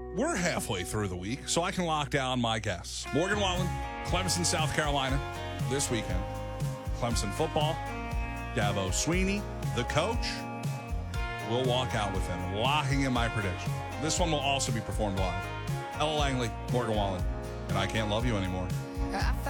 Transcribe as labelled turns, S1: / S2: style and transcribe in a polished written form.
S1: we're halfway through the week, so I can lock down my guests. Morgan Wallen, Clemson, South Carolina, this weekend. Clemson football. Dabo Sweeney, the coach. We'll walk out with him, locking in my prediction. This one will also be performed live. Ella Langley, Morgan Wallen, and I Can't Love You Anymore.